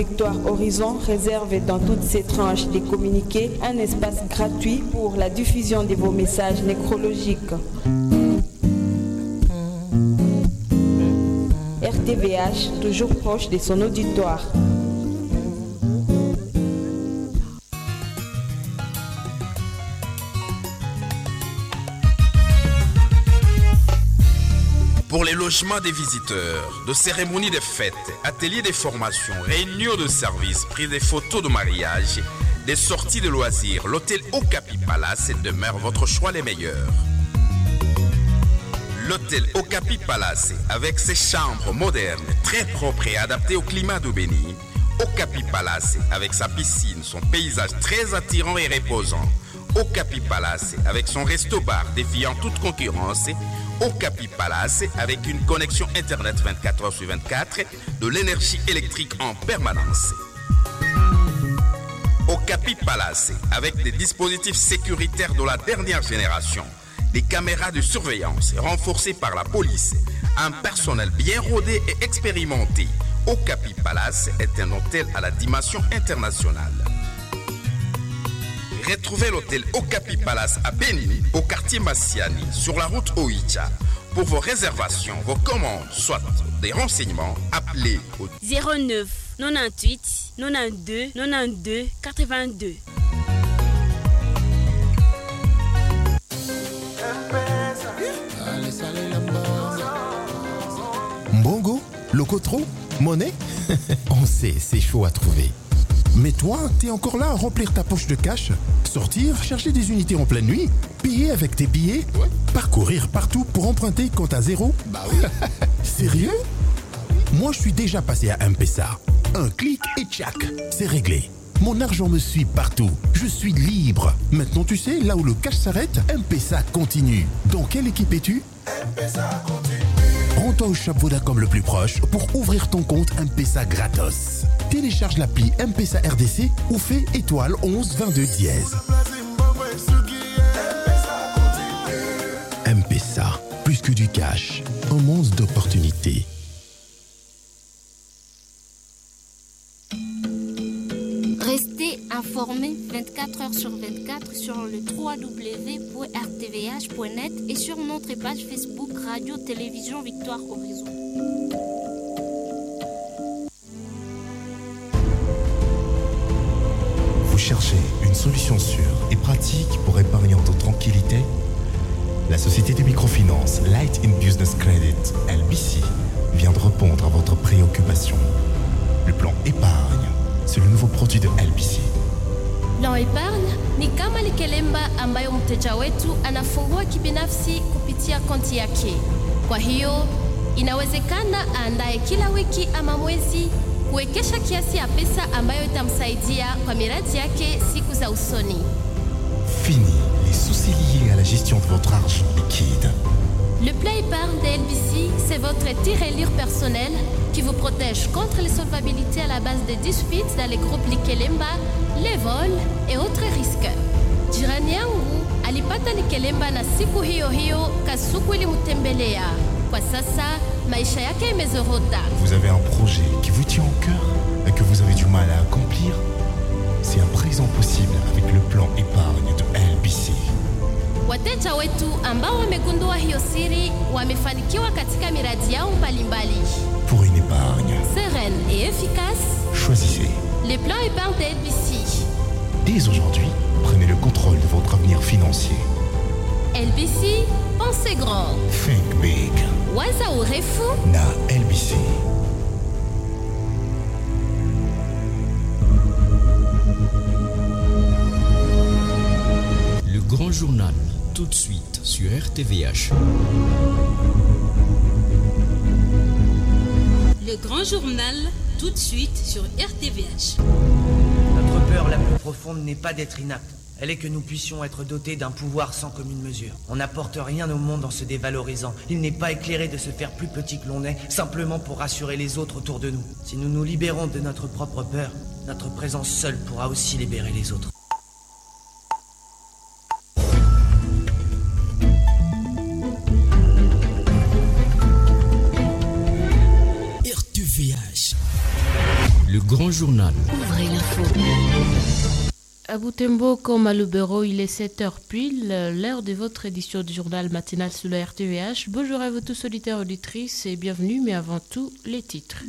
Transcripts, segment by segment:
Victoire Horizon réserve dans toutes ses tranches des communiqués un espace gratuit pour la diffusion de vos messages nécrologiques. RTVH, toujours proche de son auditoire. Pour les logements des visiteurs, de cérémonies de fêtes, ateliers de formation, réunions de services, prises de photos de mariage, des sorties de loisirs, l'hôtel Okapi Palace demeure votre choix les meilleurs. L'hôtel Okapi Palace, avec ses chambres modernes, très propres et adaptées au climat d'Aubéni. Okapi Palace, avec sa piscine, son paysage très attirant et reposant. Okapi Palace, avec son resto-bar défiant toute concurrence. Okapi Palace, avec une connexion Internet 24h/24, de l'énergie électrique en permanence. Okapi Palace, avec des dispositifs sécuritaires de la dernière génération, des caméras de surveillance renforcées par la police, un personnel bien rodé et expérimenté. Okapi Palace est un hôtel à la dimension internationale. Retrouvez l'hôtel Okapi Palace à Béni, au quartier Massiani, sur la route Oicha. Pour vos réservations, vos commandes, soit des renseignements, appelez au 09 98 92 92 82. Mbongo, Locotro, Monnaie. On sait, c'est chaud à trouver. Mais toi, t'es encore là à remplir ta poche de cash, sortir, chercher des unités en pleine nuit, payer avec tes billets, parcourir partout pour emprunter quand t'as zéro. Bah oui. Sérieux? Moi, je suis déjà passé à M-Pesa. Un clic et tchac, c'est réglé. Mon argent me suit partout. Je suis libre. Maintenant, tu sais, là où le cash s'arrête, M-Pesa continue. Dans quelle équipe es-tu? M-Pesa continue. Rends-toi au shop Vodacom le plus proche pour ouvrir ton compte M-Pesa gratos. Télécharge l'appli M-Pesa RDC ou fais étoile 11 22 dièse. M-Pesa, plus que du cash, un monde d'opportunités. Restez informés 24 heures sur 24 sur le www.rtvh.net et sur notre page Facebook Radio Télévision Victoire Horizon. Vous cherchez une solution sûre et pratique pour épargner en toute tranquillité? La société de microfinance Light in Business Credit, LBC, vient de répondre à votre préoccupation. Le plan épargne, c'est le nouveau produit de LBC. Plan épargne ni kama ni kelemba ambayo mteja wetu anafungua kibinafsi kupitia konti yake. Kwa hiyo inawezekana aandae kila wiki ama mwezi kuwekesha kiasi ya pesa ambayo itamsaidia kwa miradi yake siku za usoni. Fini les soucis liés à la gestion de votre argent liquide. Le plan épargne de LBC, c'est votre tirelire personnel qui vous protège contre les solvabilités à la base des disputes dans les groupes Likelemba, les vols et autres risques. Jirani yangu alipata Likelemba na siku hiyo hiyo kasuku ilimtembelea. Kwa sasa maisha yake imezorota. Vous avez un projet qui vous tient au cœur et que vous avez du mal à accomplir? C'est à présent possible avec le plan épargne de LBC. Wateja wetu ambao wamegundua hiyo siri wamefanikiwa katika miradi yao mbalimbali. Pour une épargne sereine et efficace, choisissez les plans épargne de LBC. Dès aujourd'hui, prenez le contrôle de votre avenir financier. LBC, pensez grand. Think big. Waza urefu na LBC. Le grand journal, tout de suite sur RTVH. Le grand journal, tout de suite sur RTVH. Notre peur la plus profonde n'est pas d'être inapte. Elle est que nous puissions être dotés d'un pouvoir sans commune mesure. On n'apporte rien au monde en se dévalorisant. Il n'est pas éclairé de se faire plus petit que l'on est, simplement pour rassurer les autres autour de nous. Si nous nous libérons de notre propre peur, notre présence seule pourra aussi libérer les autres. RTVH. Le grand grand journal. Ouvrez l'info. À Butembo comme à Lubero, il est 7h pile, l'heure de votre édition du journal matinal sur la RTVH. Bonjour à vous tous auditeurs et auditrices et bienvenue, mais avant tout, les titres.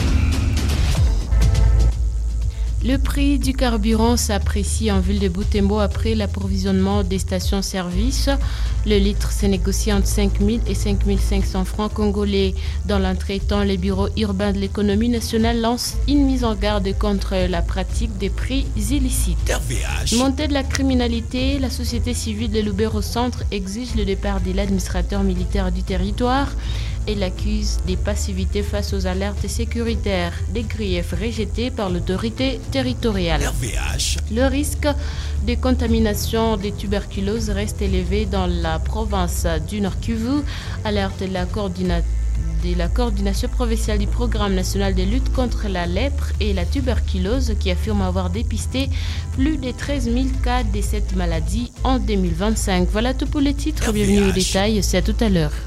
Le prix du carburant s'apprécie en ville de Butembo après l'approvisionnement des stations-service. Le litre s'est négocié entre 5 000 et 5 500 francs congolais. Dans l'entretemps, le bureau urbain de l'économie nationale lance une mise en garde contre la pratique des prix illicites. Montée de la criminalité, la société civile de Lubero Centre exige le départ de l'administrateur militaire du territoire et l'accuse des passivités face aux alertes sécuritaires, des griefs rejetés par l'autorité territoriale. Le risque de contamination des tuberculoses reste élevé dans la province du Nord Kivu, alerte de la coordination provinciale du programme national de lutte contre la lèpre et la tuberculose qui affirme avoir dépisté plus de 13 000 cas de cette maladie en 2025. Voilà tout pour les titres, bienvenue au détail, c'est à tout à l'heure.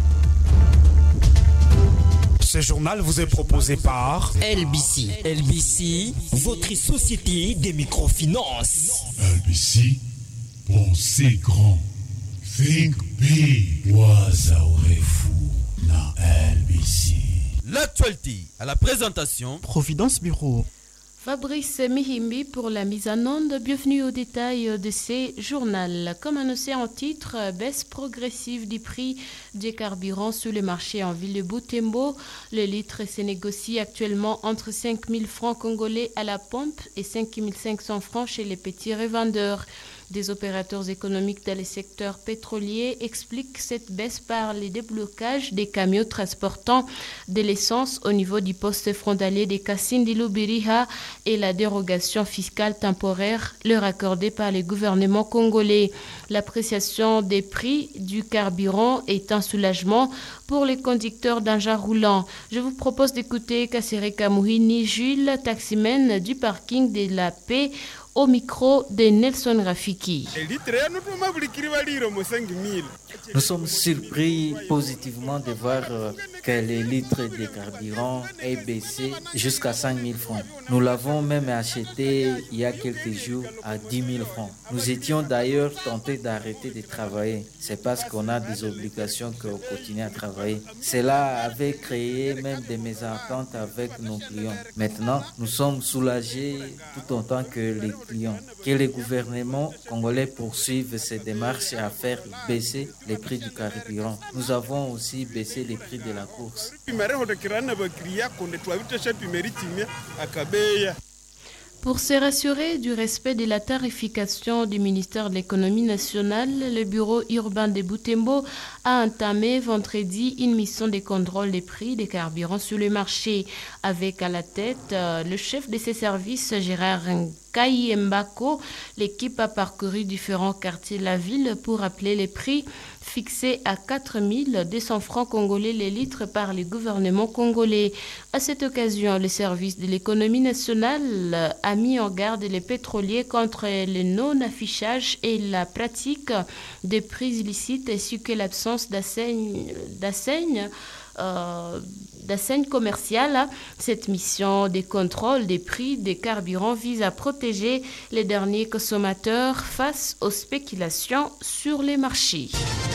Ce journal vous est proposé par LBC. LBC, votre société des microfinances. LBC, pensez grand. Think big. Wazaourefu na LBC. L'actualité à la présentation. Providence Bureau. Fabrice Mihimbi pour la mise en onde. Bienvenue au détail de ces journaux. Comme annoncé en titre, baisse progressive du prix des carburants sur le marché en ville de Butembo. Le litre se négocie actuellement entre 5 000 francs congolais à la pompe et 5 500 francs chez les petits revendeurs. Des opérateurs économiques dans les secteurs pétroliers expliquent cette baisse par les déblocages des camions transportant de l'essence au niveau du poste frontalier des Kassindi Lubiriha et la dérogation fiscale temporaire leur accordée par le gouvernement congolais. L'appréciation des prix du carburant est un soulagement pour les conducteurs d'engins roulants. Je vous propose d'écouter Kassere Kamouhini Jules, taximène du parking de la Paix, au micro de Nelson Rafiki. Nous sommes surpris positivement de voir que le litre de carburant est baissé jusqu'à 5 000 francs. Nous l'avons même acheté il y a quelques jours à 10 000 francs. Nous étions d'ailleurs tentés d'arrêter de travailler. C'est parce qu'on a des obligations qu'on continue à travailler. Cela avait créé même des mésententes avec nos clients. Maintenant, nous sommes soulagés tout autant que les clients. Que le gouvernement congolais poursuive ses démarches à faire baisser les prix du carburant. Nous avons aussi baissé les prix de la course. Pour se rassurer du respect de la tarification du ministère de l'économie nationale, le bureau urbain de Butembo a entamé vendredi une mission de contrôle des prix des carburants sur le marché. Avec à la tête le chef de ses services, Gérard Kayembako, l'équipe a parcouru différents quartiers de la ville pour appeler les prix fixés à 4 200 francs congolais les litres par le gouvernement congolais. À cette occasion, le service de l'économie nationale a mis en garde les pétroliers contre le non-affichage et la pratique des prix illicites ainsi que l'absence d'enseigne commerciale. Cette mission de contrôle des prix des carburants vise à protéger les derniers consommateurs face aux spéculations sur les marchés.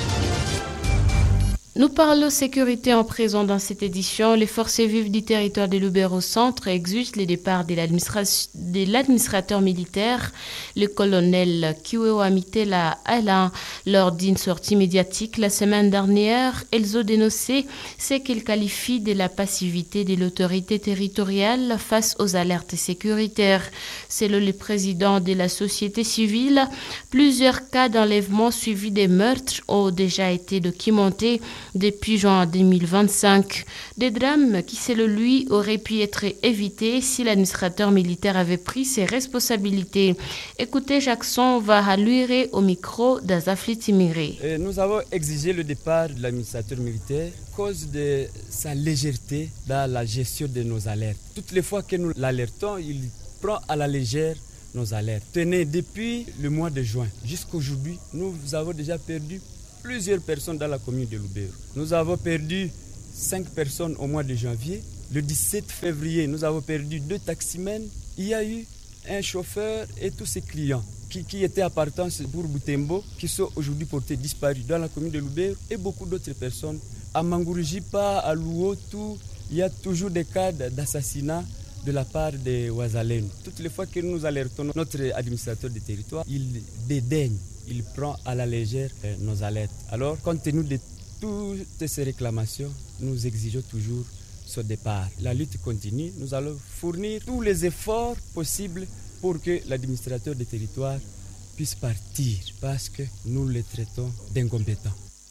Nous parlons sécurité en présent dans cette édition. Les forces vives du territoire de Lubero Centre exigent le départ de l'administrateur militaire, le colonel Kiwewa Mitela Alain. Lors d'une sortie médiatique la semaine dernière, elles ont dénoncé ce qu'ils qualifient de la passivité de l'autorité territoriale face aux alertes sécuritaires. Selon le président de la société civile, plusieurs cas d'enlèvement suivis des meurtres ont déjà été documentés depuis juin 2025. Des drames qui, selon lui, auraient pu être évités si l'administrateur militaire avait pris ses responsabilités. Écoutez Jackson Vahaluire au micro d'Azafli Timiré. Nous avons exigé le départ de l'administrateur militaire à cause de sa légèreté dans la gestion de nos alertes. Toutes les fois que nous l'alertons, il prend à la légère nos alertes. Tenez, depuis le mois de juin jusqu'à aujourd'hui, nous avons déjà perdu plusieurs personnes dans la commune de Lubero. Nous avons perdu 5 personnes au mois de janvier Le 17 février, nous avons perdu 2 taximens. Il y a eu un chauffeur et tous ses clients qui étaient à partance pour Butembo, qui sont aujourd'hui portés disparus dans la commune de Lubero et beaucoup d'autres personnes. À Mangourujipa, à Luotu, il y a toujours des cas d'assassinat de la part des Ouazalènes. Toutes les fois que nous alertons notre administrateur du territoire, il dédaigne, il prend à la légère nos alertes. Alors, compte tenu de toutes ces réclamations, nous exigeons toujours ce départ. La lutte continue, nous allons fournir tous les efforts possibles pour que l'administrateur du territoire puisse partir parce que nous le traitons d'incompétents.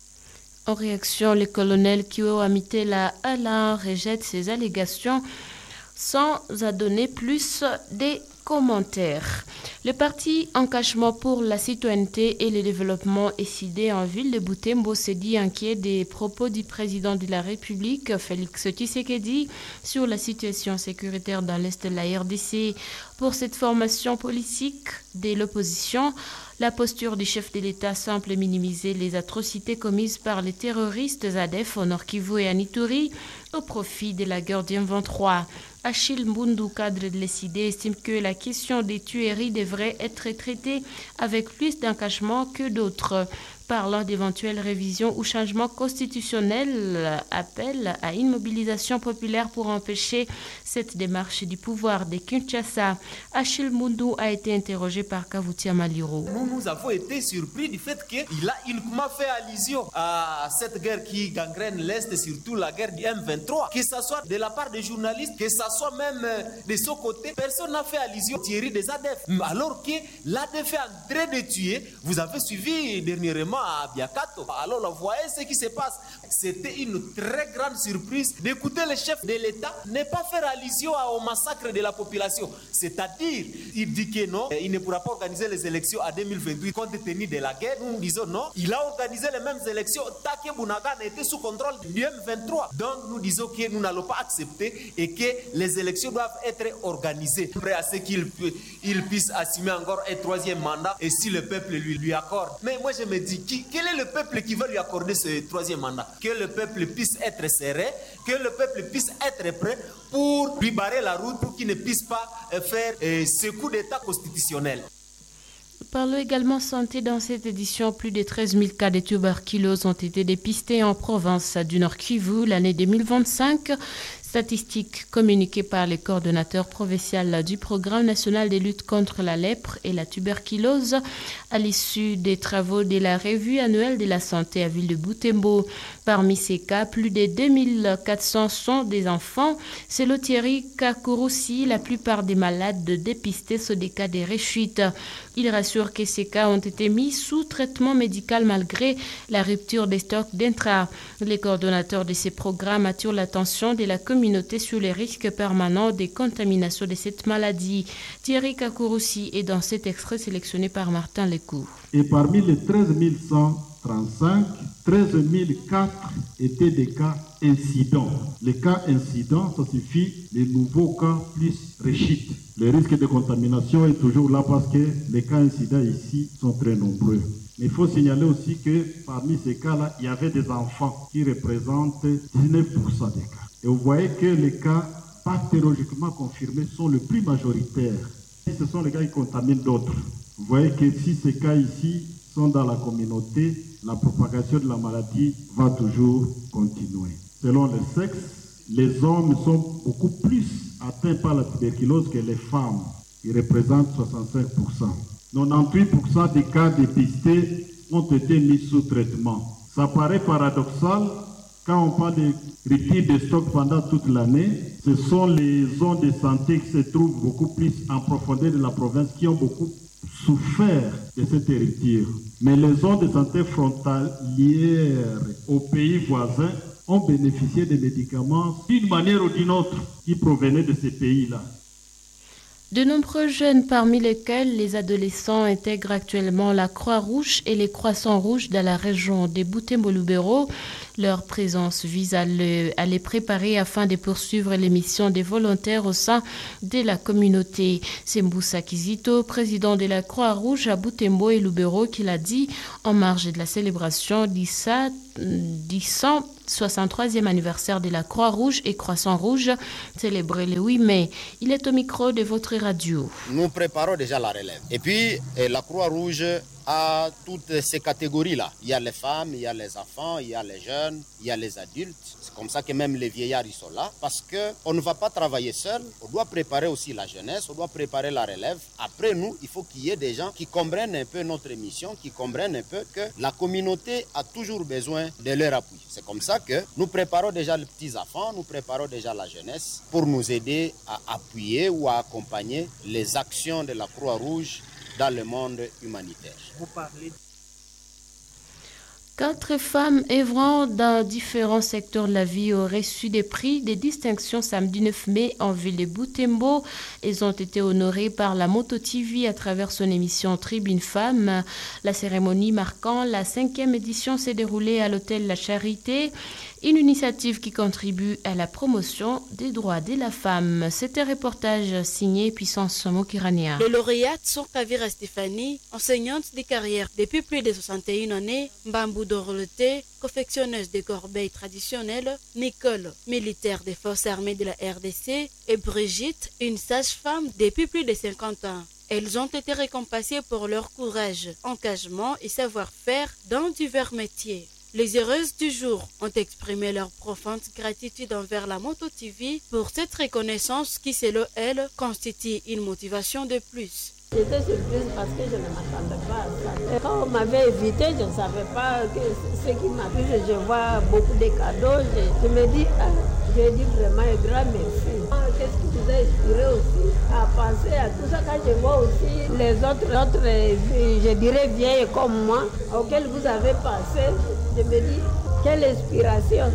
En réaction, le colonel Kyo Amitela Alain rejette ces allégations sans donner plus des commentaires. Le parti Engagement pour la citoyenneté et le développement SID en ville de Butembo s'est dit inquiet des propos du président de la République, Félix Tshisekedi, sur la situation sécuritaire dans l'est de la RDC. Pour cette formation politique de l'opposition, la posture du chef de l'État semble minimiser les atrocités commises par les terroristes ADF au Nord Kivu et à Ituri au profit de la guerre du M23. Achille Mbundu, cadre de l'SID, estime que la question des tueries devrait être traitée avec plus d'engagement que d'autres. Parlant d'éventuelles révisions ou changements constitutionnels, appelle à une mobilisation populaire pour empêcher cette démarche du pouvoir de Kinshasa. Achille Mbundu a été interrogé par Kavutia Maliro. Nous avons été surpris du fait qu'il a uniquement fait allusion à cette guerre qui gangrène l'Est, surtout la guerre du M23. Que ce soit de la part des journalistes, que ce soit même de son côté, personne n'a fait allusion au Thierry des ADF. Alors que l'ADF est en train de tuer, vous avez suivi dernièrement à Biakato. Alors vous voyez ce qui se passe. C'était une très grande surprise d'écouter le chef de l'État ne pas faire allusion au massacre de la population. C'est-à-dire, il dit que non, il ne pourra pas organiser les élections à 2028 compte tenu de la guerre. Nous disons non, il a organisé les mêmes élections tant que Bounagan était sous contrôle du M23. Donc nous disons que nous n'allons pas accepter et que les élections doivent être organisées. Prêt à ce qu'il puisse assumer encore un 3e mandat et si le peuple lui accorde. Mais moi je me dis, quel est le peuple qui va lui accorder ce 3e mandat? Que le peuple puisse être serré, que le peuple puisse être prêt pour lui barrer la route pour qu'il ne puisse pas faire ce coup d'état constitutionnel. Parlons également santé dans cette édition. Plus de 13 000 cas de tuberculose ont été dépistés en province du Nord Kivu l'année 2025. Statistiques communiquées par le coordonnateur provincial du programme national de lutte contre la lèpre et la tuberculose à l'issue des travaux de la revue annuelle de la santé à ville de Butembo. Parmi ces cas, plus de 2400 sont des enfants. Selon Thierry Kakurusi, la plupart des malades dépistés sont des cas de rechute. Il rassure que ces cas ont été mis sous traitement médical malgré la rupture des stocks d'intra. Les coordonnateurs de ces programmes attirent l'attention de la communauté sur les risques permanents des contaminations de cette maladie. Thierry Kakurusi est dans cet extrait sélectionné par Martin Lecourt. Et parmi les 13 135, 13 004 étaient des cas incidents. Les cas incidents, ça suffit les nouveaux cas plus rechute. Le risque de contamination est toujours là parce que les cas incidents ici sont très nombreux. Mais il faut signaler aussi que parmi ces cas-là, il y avait des enfants qui représentent 19% des cas. Et vous voyez que les cas bactériologiquement confirmés sont les plus majoritaires. Et ce sont les cas qui contaminent d'autres. Vous voyez que si ces cas ici sont dans la communauté, la propagation de la maladie va toujours continuer. Selon le sexe, les hommes sont beaucoup plus atteints par la tuberculose que les femmes. Ils représentent 65%. 98% des cas dépistés ont été mis sous traitement. Ça paraît paradoxal quand on parle de rupture de stock pendant toute l'année. Ce sont les zones de santé qui se trouvent beaucoup plus en profondeur de la province qui ont beaucoup souffert de cette rupture. Mais les zones de santé frontalières aux pays voisins ont bénéficié des médicaments d'une manière ou d'une autre qui provenaient de ces pays-là. De nombreux jeunes, parmi lesquels les adolescents, intègrent actuellement la Croix-Rouge et les Croissants Rouges dans la région des Butembo-Lubero. Leur présence vise à les préparer afin de poursuivre les missions des volontaires au sein de la communauté. C'est Mboussa Kizito, président de la Croix-Rouge à Butembo et Lubero, qui l'a dit en marge de la célébration du 163e anniversaire de la Croix-Rouge et Croissant Rouge, célébré le 8 mai. Il est au micro de votre radio. Nous préparons déjà la relève. Et puis, la Croix-Rouge a toutes ces catégories-là. Il y a les femmes, il y a les enfants, il y a les jeunes, il y a les adultes. C'est comme ça que même les vieillards ils sont là. Parce qu'on ne va pas travailler seul. On doit préparer aussi la jeunesse, on doit préparer la relève. Après nous, il faut qu'il y ait des gens qui comprennent un peu notre mission, qui comprennent un peu que la communauté a toujours besoin de leur appui. C'est comme ça que nous préparons déjà les petits-enfants, nous préparons déjà la jeunesse pour nous aider à appuyer ou à accompagner les actions de la Croix-Rouge dans le monde humanitaire. Vous parlez 4 femmes œuvrant dans différents secteurs de la vie ont reçu des prix, des distinctions samedi 9 mai en ville de Butembo. Elles ont été honorées par la Moto TV à travers son émission Tribune Femmes. La cérémonie marquant la 5e édition s'est déroulée à l'hôtel La Charité, une initiative qui contribue à la promotion des droits de la femme. C'était un reportage signé Puissance Mokirania. Les lauréates sont Kavira Stéphanie, enseignante de carrière depuis plus de 61 années, Mbambou Doroleté, confectionneuse de corbeilles traditionnelles, Nicole, militaire des forces armées de la RDC, et Brigitte, une sage-femme depuis plus de 50 ans. Elles ont été récompensées pour leur courage, engagement et savoir-faire dans divers métiers. Les heureuses du jour ont exprimé leur profonde gratitude envers la Moto TV pour cette reconnaissance qui, selon elles, constitue une motivation de plus. J'étais surprise parce que je ne m'attendais pas à ça. Et quand on m'avait invité, je ne savais pas que ce qui m'a plu. Je vois beaucoup de cadeaux. Je me dis, je dis vraiment un grand merci. Qu'est-ce qui vous a inspiré aussi à penser à tout ça quand je vois aussi les autres, je dirais vieilles comme moi, auxquels vous avez pensé, je me dis, quelle inspiration.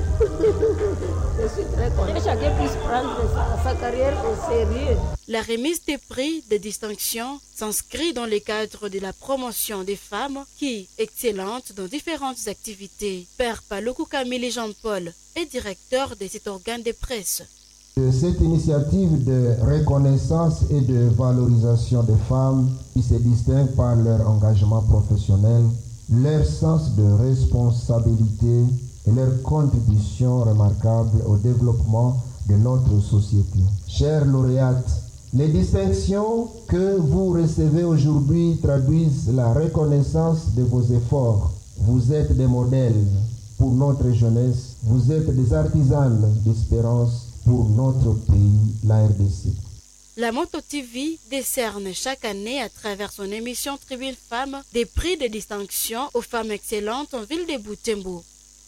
Je suis très contente. Chacun puisse prendre sa carrière au sérieux. La remise des prix de distinction s'inscrit dans le cadre de la promotion des femmes qui, excellentes dans différentes activités. Père Paloukou Camille Jean-Paul est directeur de cet organe de presse. Cette initiative de reconnaissance et de valorisation des femmes qui se distinguent par leur engagement professionnel, leur sens de responsabilité et leur contribution remarquable au développement de notre société. Chers lauréates, les distinctions que vous recevez aujourd'hui traduisent la reconnaissance de vos efforts. Vous êtes des modèles pour notre jeunesse, vous êtes des artisanes d'espérance pour notre pays, la RDC. La Moto TV décerne chaque année à travers son émission Tribune Femmes des prix de distinction aux femmes excellentes en ville de Butembo.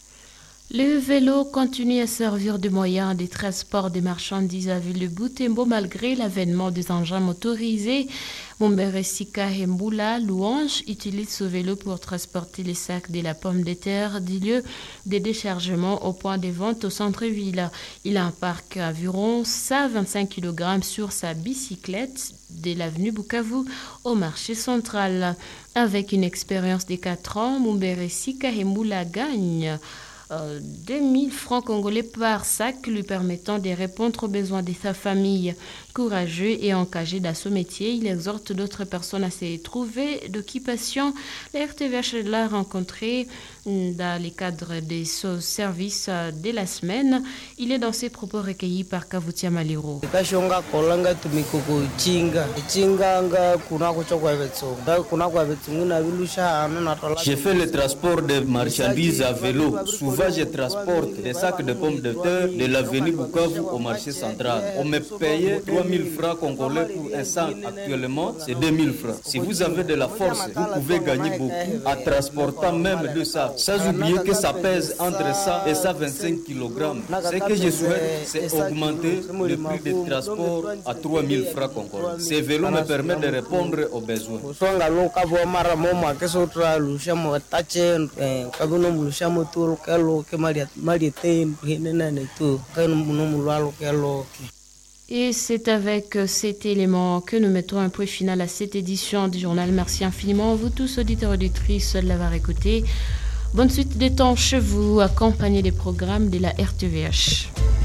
Le vélo continue à servir de moyen de transport des marchandises à ville de Butembo malgré l'avènement des engins motorisés. Momberesika Hemboula, Louange, utilise ce vélo pour transporter les sacs de la pomme de terre du lieu de déchargement au point de vente au centre-ville. Il embarque environ 125 kg sur sa bicyclette de l'avenue Bukavu au marché central. Avec une expérience de 4 ans, Momberesika Hemboula gagne 2000 francs congolais par sac, lui permettant de répondre aux besoins de sa famille. Courageux et engagé dans ce métier, il exhorte d'autres personnes à se trouver d'occupation. La RTVH l'a rencontré dans le cadre des services de la semaine. Il est dans ses propos recueillis par Kavutia Maliro. J'ai fait le transport de marchandises à vélo. Souvent, je transporte des sacs de pommes de terre de l'avenue Bukavu au marché central. On me payait 3000 francs congolais pour un sac. Actuellement, c'est 2000 francs. Si vous avez de la force, vous pouvez gagner beaucoup en transportant même 2 sacs. Sans oublier que ça pèse entre 100 et 125 kg. Ce que je souhaite, c'est augmenter le prix de transport à 3000 francs congolais. Ces vélos me permettent de répondre aux besoins. Et c'est avec cet élément que nous mettons un point final à cette édition du journal. Merci infiniment, vous tous auditeurs et auditrices, de l'avoir écouté. Bonne suite de temps chez vous, accompagné des programmes de la RTVH.